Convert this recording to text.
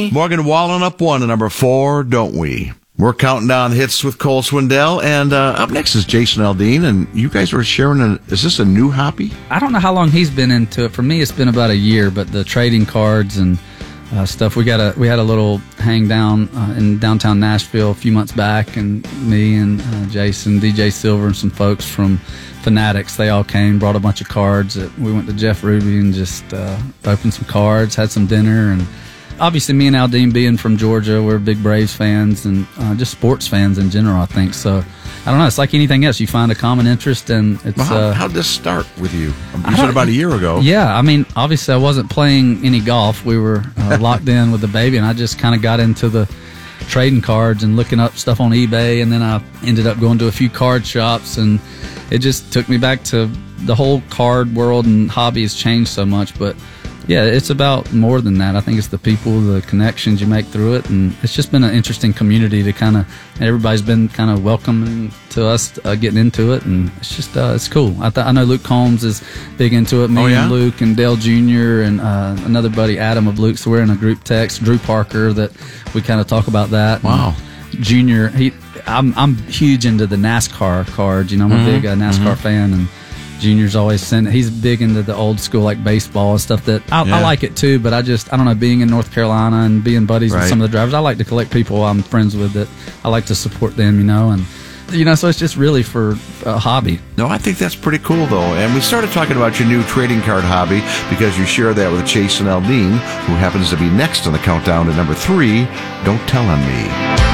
me? Morgan Wallen up 1 to number 4, Don't We? We're counting down hits with Cole Swindell, and up next is Jason Aldean, and you guys were sharing is this a new hobby? I don't know how long he's been into it. For me, it's been about a year, but the trading cards and stuff, we had a little hang down in downtown Nashville a few months back, and me and Jason, DJ Silver, and some folks from Fanatics, they all came, brought a bunch of cards. We went to Jeff Ruby and just opened some cards, had some dinner, and obviously me and Aldean being from Georgia, we're big Braves fans and just sports fans in general, I think. So I don't know, it's like anything else, you find a common interest, and it's how'd this start with you? You said about a year ago. Yeah, I mean, obviously I wasn't playing any golf. We were locked in with the baby, and I just kind of got into the trading cards and looking up stuff on eBay, and then I ended up going to a few card shops, and it just took me back to the whole card world, and hobby has changed so much. But yeah, it's about more than that. I think it's the people, the connections you make through it, and it's just been an interesting community to kind of, everybody's been kind of welcoming to us getting into it, and it's just, it's cool. I know Luke Combs is big into it. Me and Luke and Dale Jr. and another buddy, Adam of Luke, so we're in a group text, Drew Parker, that we kind of talk about that. Wow. And Junior, I'm huge into the NASCAR cards. You know, I'm a big NASCAR fan, and Junior's always he's big into the old school, like baseball and stuff that I like it too, but I don't know, being in North Carolina and being buddies with some of the drivers, I like to collect people I'm friends with that I like to support them, you know, and so it's just really for a hobby. No, I think that's pretty cool, though. And we started talking about your new trading card hobby because you share that with Jason Aldean, who happens to be next on the countdown to number 3, Don't Tell on Me.